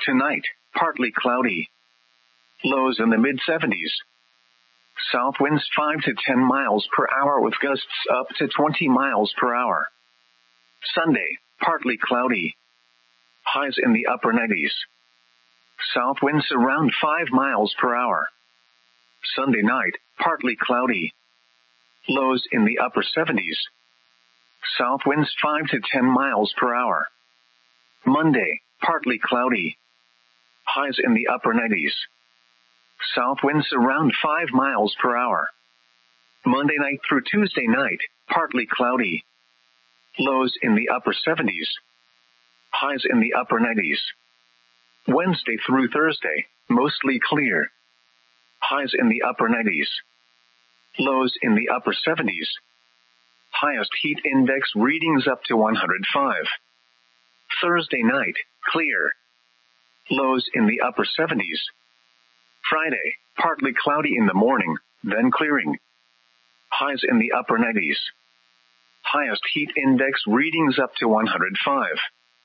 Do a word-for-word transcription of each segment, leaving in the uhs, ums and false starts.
Tonight, partly cloudy. Lows in the mid seventies. South winds five to ten miles per hour with gusts up to twenty miles per hour. Sunday, partly cloudy. Highs in the upper nineties. South winds around five miles per hour. Sunday night, partly cloudy. Lows in the upper seventies. South winds five to ten miles per hour. Monday, partly cloudy. Highs in the upper nineties. South winds around five miles per hour. Monday night through Tuesday night, partly cloudy. Lows in the upper seventies. Highs in the upper nineties. Wednesday through Thursday, mostly clear. Highs in the upper nineties. Lows in the upper seventies. Highest heat index readings up to one hundred five. Thursday night, clear. Lows in the upper seventies. Friday, partly cloudy in the morning, then clearing. Highs in the upper nineties. Highest heat index readings up to one hundred five.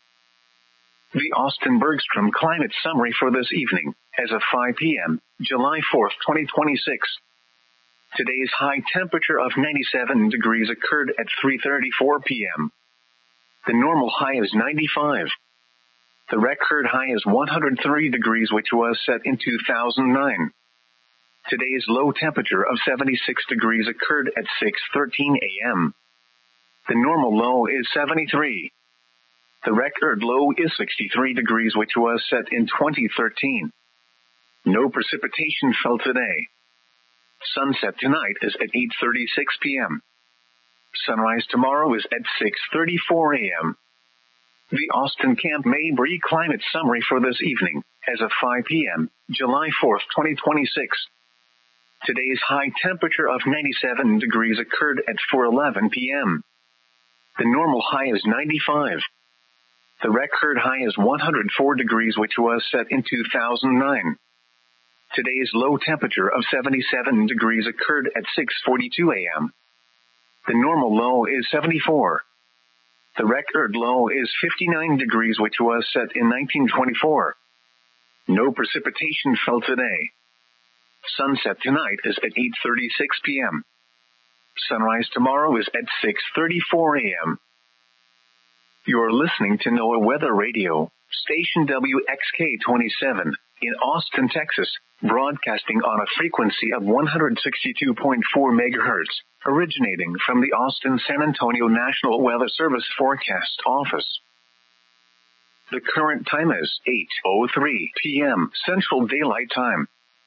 The Austin Bergstrom Climate Summary for this evening, as of five p.m., July fourth, twenty twenty-six. Today's high temperature of ninety-seven degrees occurred at three thirty-four p.m. The normal high is ninety-five. The record high is one hundred three degrees, which was set in two thousand nine. Today's low temperature of seventy-six degrees occurred at six thirteen a.m. The normal low is seventy-three. The record low is sixty-three degrees, which was set in twenty thirteen. No precipitation fell today. Sunset tonight is at eight thirty-six p.m. Sunrise tomorrow is at six thirty-four a.m. The Austin Camp Mabry Climate Summary for this evening, as of five p.m., July fourth, twenty twenty-six. Today's high temperature of ninety-seven degrees occurred at four eleven p.m. The normal high is ninety-five. The record high is one hundred four degrees, which was set in two thousand nine. Today's low temperature of seventy-seven degrees occurred at six forty-two a.m. The normal low is seventy-four. The record low is fifty-nine degrees, which was set in nineteen twenty-four. No precipitation fell today. Sunset tonight is at eight thirty-six p.m. Sunrise tomorrow is at six thirty-four a.m. You're listening to NOAA Weather Radio, station W X K twenty-seven, in Austin, Texas, broadcasting on a frequency of one hundred sixty-two point four megahertz, originating from the Austin-San Antonio National Weather Service Forecast Office. The current time is eight oh three p.m. Central Daylight Time.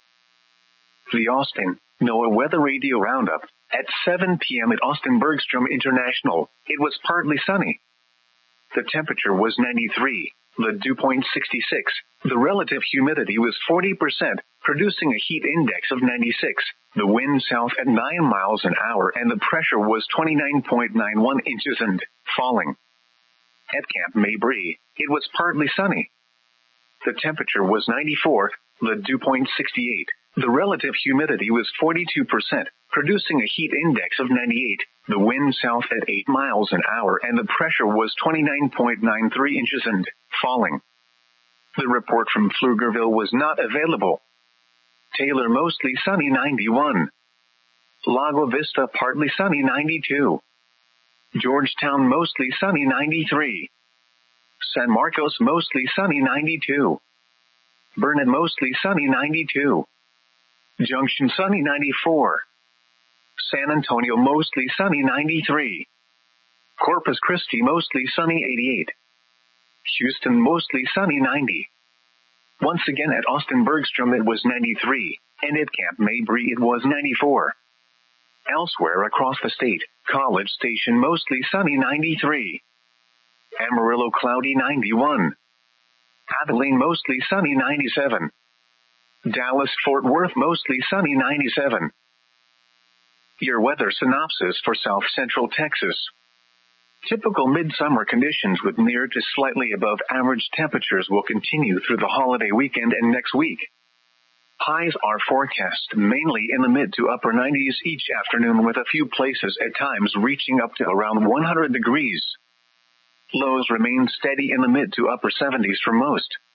The Austin NOAA Weather Radio Roundup. At seven p.m. at Austin Bergstrom International, it was partly sunny. The temperature was ninety-three, the dew point sixty-six, the relative humidity was forty percent, producing a heat index of ninety-six, the wind south at nine miles an hour, and the pressure was twenty-nine point nine one inches and falling. At Camp Mabry, it was partly sunny. The temperature was ninety-four, the dew point sixty-eight, the relative humidity was forty-two percent, producing a heat index of ninety-eight, the wind south at eight miles an hour, and the pressure was twenty-nine point nine three inches and falling. The report from Pflugerville was not available. Taylor mostly sunny ninety-one. Lago Vista partly sunny ninety-two. Georgetown mostly sunny ninety-three. San Marcos mostly sunny ninety-two. Burnet mostly sunny ninety-two. Junction sunny ninety-four. San Antonio mostly sunny ninety-three. Corpus Christi mostly sunny eighty-eight. Houston mostly sunny ninety. Once again at Austin Bergstrom it was ninety-three, and at Camp Mabry it was ninety-four. Elsewhere across the state, College Station mostly sunny ninety-three. Amarillo cloudy ninety-one. Abilene mostly sunny ninety-seven. Dallas-Fort Worth mostly sunny ninety-seven. Your weather synopsis for South Central Texas. Typical midsummer conditions with near to slightly above average temperatures will continue through the holiday weekend and next week. Highs are forecast mainly in the mid to upper nineties each afternoon, with a few places at times reaching up to around one hundred degrees. Lows remain steady in the mid to upper seventies for most.